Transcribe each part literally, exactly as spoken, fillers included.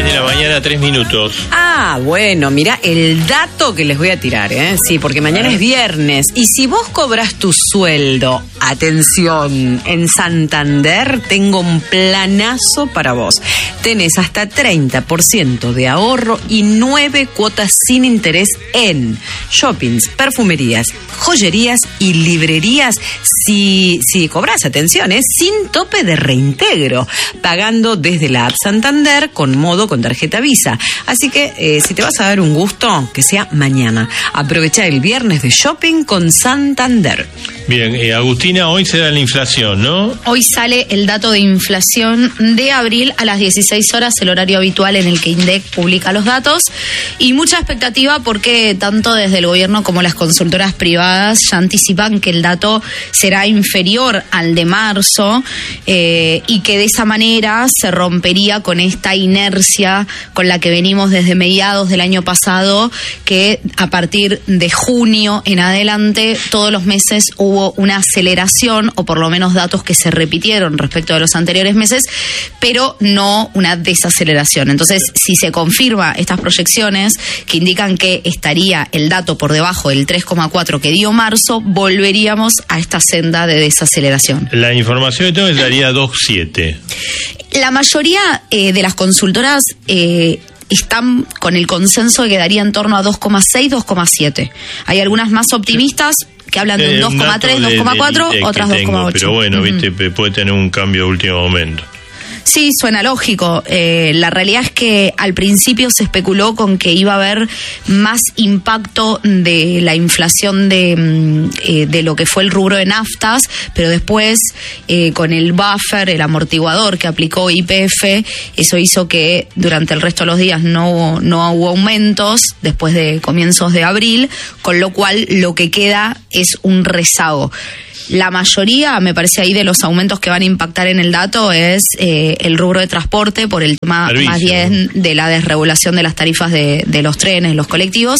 diez de la mañana, tres minutos. Ah, bueno, mira el dato que les voy a tirar, ¿eh? Sí, porque mañana es viernes. Y si vos cobras tu sueldo, atención, en Santander tengo un planazo para vos. Tenés hasta treinta por ciento de ahorro y nueve cuotas sin interés en shoppings, perfumerías, joyerías y librerías. Si, si cobras, atención, ¿eh? Sin tope de reintegro, pagando desde la app Santander con modo con tarjeta Visa. Así que eh, si te vas a dar un gusto, que sea mañana. Aprovecha el viernes de shopping con Santander. Bien, eh, Agustina, hoy se da la inflación, ¿no? Hoy sale el dato de inflación de abril a las dieciséis horas, el horario habitual en el que INDEC publica los datos. Y mucha expectativa porque tanto desde el gobierno como las consultoras privadas ya anticipan que el dato será inferior al de marzo eh, y que de esa manera se rompería con esta inercia con la que venimos desde mediados del año pasado, que a partir de junio en adelante todos los meses hubo una aceleración, o por lo menos datos que se repitieron respecto de los anteriores meses, pero no una desaceleración. Entonces, si se confirma estas proyecciones que indican que estaría el dato por debajo del tres coma cuatro que dio marzo, volveríamos a esta senda de desaceleración. La información que tengo es daría dos coma siete. La mayoría eh, de las consultoras eh, están con el consenso de que daría en torno a dos coma seis, dos coma siete. Hay algunas más optimistas que hablan de un dos coma tres, dos coma cuatro, otras dos coma ocho. Pero bueno, uh-huh. viste, puede tener un cambio de último momento. Sí, suena lógico. Eh, la realidad es que al principio se especuló con que iba a haber más impacto de la inflación de, eh, de lo que fue el rubro de naftas, pero después eh, con el buffer, el amortiguador que aplicó Y P F, eso hizo que durante el resto de los días no, no hubo aumentos después de comienzos de abril, con lo cual lo que queda es un rezago. La mayoría, me parece ahí, de los aumentos que van a impactar en el dato es eh, el rubro de transporte, por el tema Servicio. Más bien de la desregulación de las tarifas de, de los trenes, los colectivos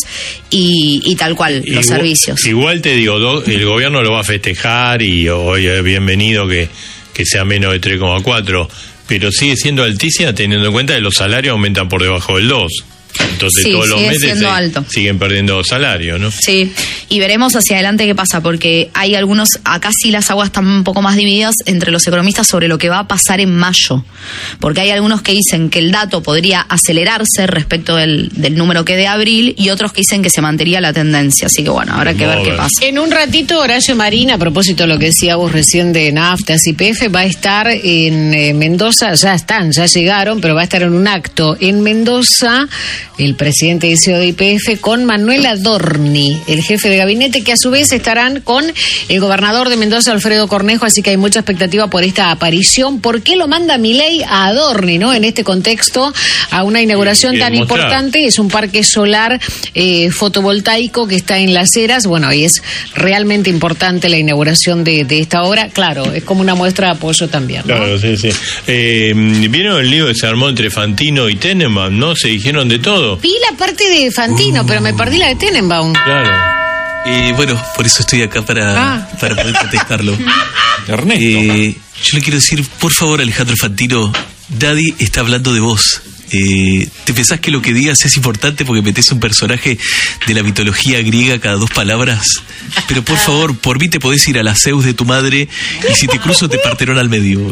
y, y tal cual, igual, los servicios. Igual te digo, do, el gobierno lo va a festejar y hoy es bienvenido que, que sea menos de tres coma cuatro, pero sigue siendo altísima teniendo en cuenta que los salarios aumentan por debajo del dos. Entonces sí, todos los meses se, alto. siguen perdiendo salario, ¿no? Sí, y veremos hacia adelante qué pasa, porque hay algunos, acá sí las aguas están un poco más divididas entre los economistas sobre lo que va a pasar en mayo, porque hay algunos que dicen que el dato podría acelerarse respecto del, del número que de abril, y otros que dicen que se mantendría la tendencia, así que bueno, habrá que ver qué pasa. En un ratito, Horacio Marín, a propósito de lo que decía vos recién de naftas y Y P F, va a estar en eh, Mendoza, ya están, ya llegaron, pero va a estar en un acto en Mendoza, el presidente y C E O de Y P F, con Manuel Adorni, el jefe de gabinete, que a su vez estarán con el gobernador de Mendoza, Alfredo Cornejo, así que hay mucha expectativa por esta aparición. ¿Por qué lo manda Milei a Adorni, no? En este contexto, a una inauguración tan mostrar. importante, es un parque solar eh, fotovoltaico que está en Las Heras, bueno, y es realmente importante la inauguración de, de esta obra, claro, es como una muestra de apoyo también, ¿no? Claro, sí, sí. Eh, ¿Vieron el lío que se armó entre Fantino y Tenenbaum, no? Se dijeron de todo. Vi la parte de Fantino, uh, pero me perdí la de Tenenbaum. Claro. Eh, bueno, por eso estoy acá para, ah. para poder contestarlo. Ernesto. Eh, yo le quiero decir, por favor, Alejandro Fantino, Daddy está hablando de vos. Eh, ¿Te pensás que lo que digas es importante porque metés un personaje de la mitología griega cada dos palabras? Pero por favor, por mí te podés ir a la Zeus de tu madre y si te cruzo te partirán al medio.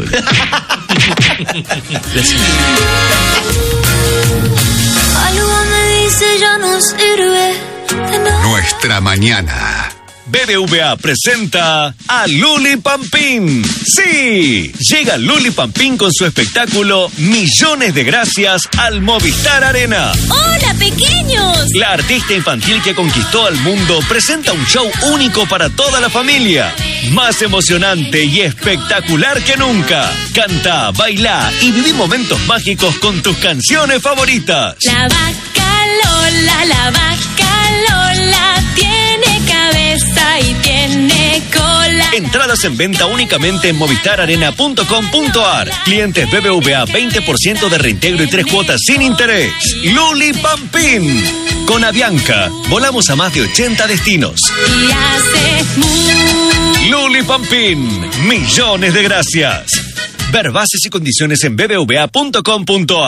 Gracias. Ya no sirve de nada. Nuestra mañana. B B V A presenta a Luli Pampín. ¡Sí! Llega Luli Pampín con su espectáculo Millones de Gracias al Movistar Arena. ¡Hola, pequeños! La artista infantil que conquistó al mundo presenta un show único para toda la familia. Más emocionante y espectacular que nunca. Canta, baila y viví momentos mágicos con tus canciones favoritas. La vaca Lola, la vaca Lola tiene cabeza y tiene cola. Entradas en venta únicamente en movistar arena punto com punto ar. Clientes B B V A, veinte por ciento de reintegro y tres cuotas sin interés. Luli Pampín. Con Avianca, volamos a más de ochenta destinos. Y hace mu. Luli Pampín. Millones de gracias. Ver bases y condiciones en b b v a punto com punto ar.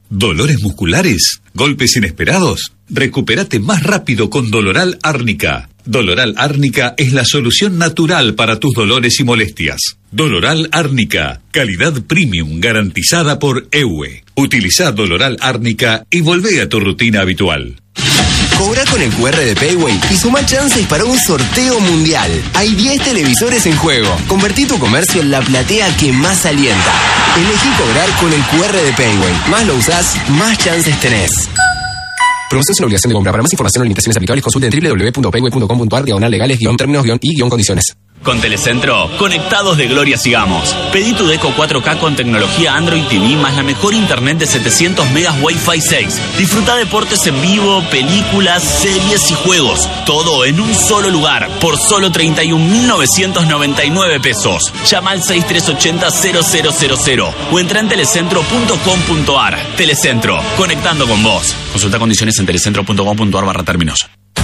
¿Dolores musculares? ¿Golpes inesperados? Recupérate más rápido con Doloral Árnica. Doloral Árnica es la solución natural para tus dolores y molestias. Doloral Árnica, calidad premium garantizada por E U E. Utiliza Doloral Árnica y volvé a tu rutina habitual. Cobra con el cu erre de Payway y suma chances para un sorteo mundial. Hay diez televisores en juego. Convertí tu comercio en la platea que más alienta. Elegí cobrar con el cu erre de Payway. Más lo usás, más chances tenés. Promoción sin obligación de compra. Para más información o limitaciones aplicables, consulte en doble u doble u doble u punto payway punto com punto a r diagonal legales guión términos guión y guión condiciones. Con Telecentro, conectados de gloria sigamos. Pedí tu Deco cuatro K con tecnología Android T V más la mejor internet de setecientos megas Wi-Fi seis. Disfruta deportes en vivo, películas, series y juegos. Todo en un solo lugar, por solo treinta y un mil novecientos noventa y nueve pesos. Llama al seis tres ocho cero cero cero cero cero o entra en telecentro punto com punto a r. Telecentro, conectando con vos. Consulta condiciones en telecentro punto com punto a r barra términos.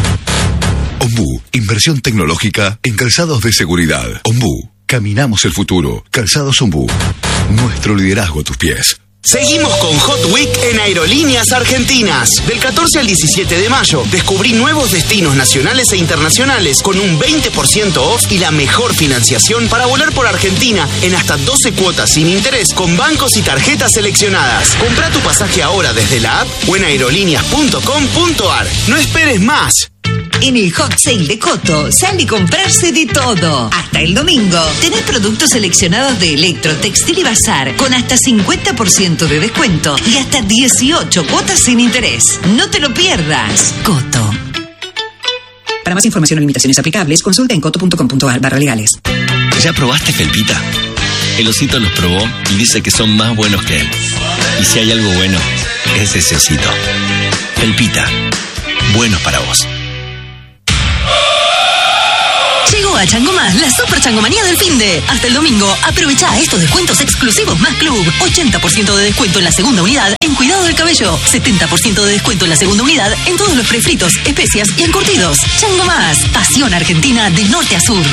Ombú, inversión tecnológica en calzados de seguridad. Ombú, caminamos el futuro. Calzados Ombú, nuestro liderazgo a tus pies. Seguimos con Hot Week en Aerolíneas Argentinas. Del catorce al diecisiete de mayo, descubrí nuevos destinos nacionales e internacionales con un veinte por ciento off y la mejor financiación para volar por Argentina en hasta doce cuotas sin interés con bancos y tarjetas seleccionadas. Compra tu pasaje ahora desde la app o en aerolíneas punto com punto a r. No esperes más. En el Hot Sale de Coto sale a comprarse de todo. Hasta el domingo tenés productos seleccionados de Electro, Textil y Bazar con hasta cincuenta por ciento de descuento y hasta dieciocho cuotas sin interés. No te lo pierdas. Coto. Para más información o limitaciones aplicables, consulta en coto punto com punto a r barra legales. ¿Ya probaste Felpita? El osito los probó y dice que son más buenos que él. Y si hay algo bueno, es ese osito. Felpita, buenos para vos. Llegó a Chango Más la super changomanía del finde. Hasta el domingo, aprovecha estos descuentos exclusivos Más Club. ochenta por ciento de descuento en la segunda unidad en cuidado del cabello. setenta por ciento de descuento en la segunda unidad en todos los prefritos, especias y encurtidos. Chango Más, pasión argentina de norte a sur.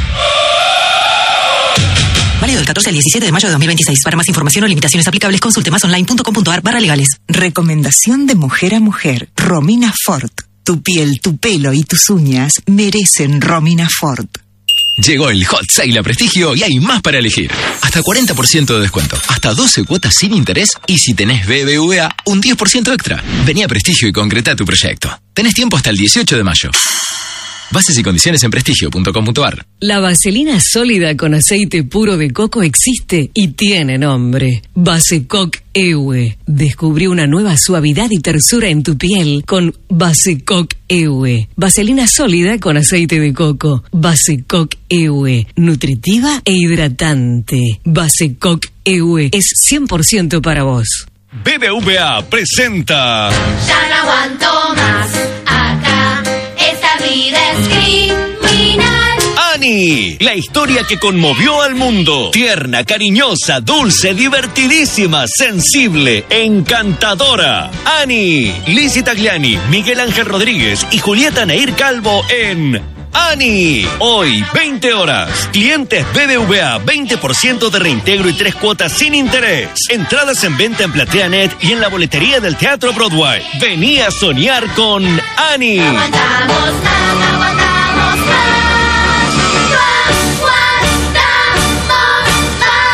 Válido del catorce al diecisiete de mayo de dos mil veintiséis. Para más información o limitaciones aplicables, consulte masonline punto com punto a r barra legales. Recomendación de mujer a mujer. Romina Ford. Tu piel, tu pelo y tus uñas merecen Romina Ford. Llegó el Hot Sale a Prestigio y hay más para elegir. Hasta cuarenta por ciento de descuento, hasta doce cuotas sin interés y si tenés B B V A, un diez por ciento extra. Vení a Prestigio y concreta tu proyecto. Tenés tiempo hasta el dieciocho de mayo. Bases y condiciones en prestigio punto com punto a r. La vaselina sólida con aceite puro de coco existe y tiene nombre. Basecoc E U E. Descubrí una nueva suavidad y tersura en tu piel con Basecoc E U E. Vaselina sólida con aceite de coco. Basecoc E U E. Nutritiva e hidratante. Basecoc E U E es cien por ciento para vos. B B V A presenta... Ya no aguanto más. Acá esta vida es criminal. Annie, la historia que conmovió al mundo. Tierna, cariñosa, dulce, divertidísima, sensible, encantadora. Annie, Lizzie Tagliani, Miguel Ángel Rodríguez y Julieta Neir Calvo en Annie. Hoy, veinte horas. Clientes B B V A, veinte por ciento de reintegro y tres cuotas sin interés. Entradas en venta en PlateaNet y en la boletería del Teatro Broadway. Vení a soñar con Annie. No aguantamos más, no aguantamos más. No aguantamos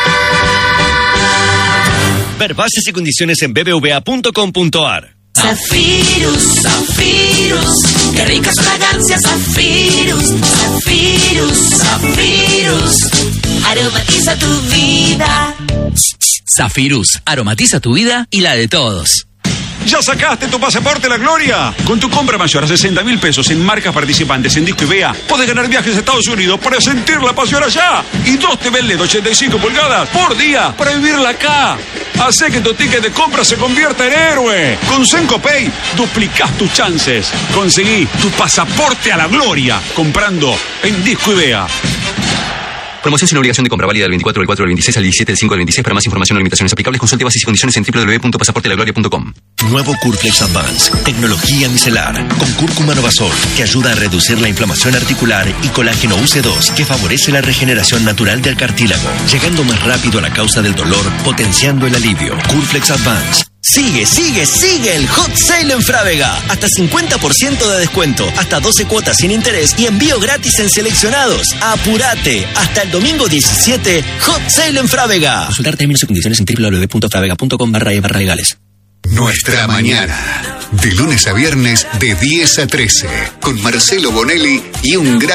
más. Ver bases y condiciones en b b v a punto com punto a r. Zafirus, Zafirus, qué ricas fragancias, Zafirus, Zafirus, Zafirus, aromatiza tu vida. Zafirus, aromatiza tu vida y la de todos. ¿Ya sacaste tu pasaporte a la gloria? Con tu compra mayor a sesenta mil pesos en marcas participantes en Disco y Vea, podés ganar viajes a Estados Unidos para sentir la pasión allá. Y dos T V L E D ochenta y cinco pulgadas por día para vivirla acá. Hacé que tu ticket de compra se convierta en héroe. Con Sencopay duplicás tus chances. Conseguí tu pasaporte a la gloria comprando en Disco y Vea. Promoción sin obligación de compra, válida del veinticuatro del cuatro del veintiséis al diecisiete del cinco del veintiséis. Para más información o limitaciones aplicables, consulte bases y condiciones en doble u doble u doble u punto pasaporte la gloria punto com. Nuevo Curflex Advance, tecnología micelar, con cúrcuma Novasol, que ayuda a reducir la inflamación articular, y colágeno U C dos, que favorece la regeneración natural del cartílago, llegando más rápido a la causa del dolor, potenciando el alivio. Curflex Advance. Sigue, sigue, sigue el Hot Sale en Frávega. Hasta cincuenta por ciento de descuento, hasta doce cuotas sin interés y envío gratis en seleccionados. ¡Apurate! Hasta el domingo diecisiete, Hot Sale en Frávega. Consultar términos y condiciones en doble u doble u doble u punto fravega punto com barra e barra legales. Nuestra mañana. De lunes a viernes de diez a trece. Con Marcelo Bonelli y un gran